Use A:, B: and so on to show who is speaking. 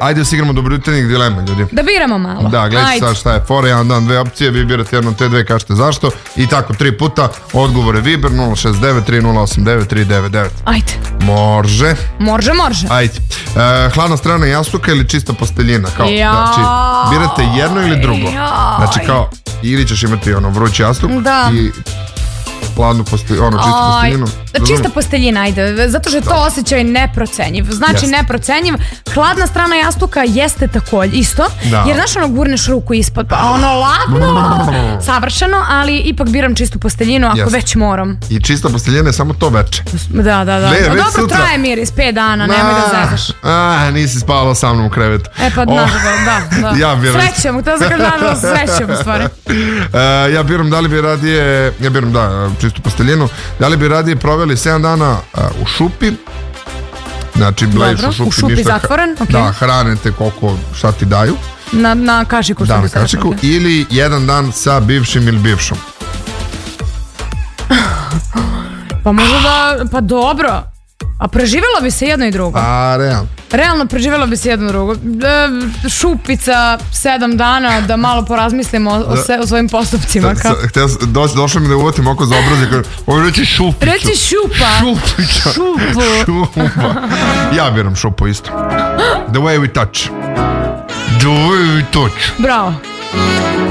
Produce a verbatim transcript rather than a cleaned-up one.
A: ajde da se igramo dobro jutarnjih dilema, ljudi.
B: Da biramo malo.
A: Da, gledajte sad šta je fora, jedan dan, dve opcije, vi birate jedno te dve, kažete zašto i tako tri puta, odgovore Viber nula šest devet tri nula osam devet tri devet devet.
B: Ajde.
A: Može.
B: Može, može.
A: Ajde. E, hladna strana jastuka ili čista posteljina? Kao,
B: Jaj.
A: znači, birate jedno ili drugo.
B: Jaj.
A: Znači kao, ili ćeš imati ono vrući jastuk
B: da.
A: i hladnu posteljinu, ono čistu posteljinu.
B: Čista posteljina, ajde, zato što je to osjećaj neprocenjiv. Znači
A: Jest.
B: neprocenjiv. Hladna strana jastuka jeste takođe isto,
A: da.
B: jer znaš ono gurneš ruku ispod, pa ono ladno, savršeno, ali ipak biram čistu posteljinu ako
A: Jest.
B: već moram.
A: I čista posteljina je samo to veče.
B: Da, da, da.
A: Ne,
B: Dobro,
A: sutra.
B: traje miris, pet dana, nemoj da zezaš.
A: A, nisi spavala sa mnom u krevetu.
B: E pa,
A: O,
B: nažalost, da, da.
A: Ja biram.
B: Srećem, to sam kažem, nažalost, srećem u stvari.
A: Uh, ja biram da li bi radije, ja biram da, čistu posteljinu, da li bi radije proveli sedam dana uh, u šupi, znači blejiš u šupi,
B: u šupi
A: ništa,
B: zatvoren, okay.
A: Da, hranete koliko šta ti daju.
B: Na, na kašiku.
A: Da, na kašiku. Okay. Ili jedan dan sa bivšim ili bivšom.
B: Pa možda da, pa dobro. A preživjelo bi se jedno i drugo.
A: A, realno.
B: Realno preživjelo bi se jedno i drugo. E, šupica sedam dana da malo porazmislimo o, o, se, o svojim postupcima.
A: Htio, do, došlo mi da uvatim oko za obraz i ovo reći šupicu.
B: Reći šupa.
A: Šupića.
B: Šupu.
A: Šupa. Ja biram šupu isto. The way we touch. The way we touch.
B: Bravo.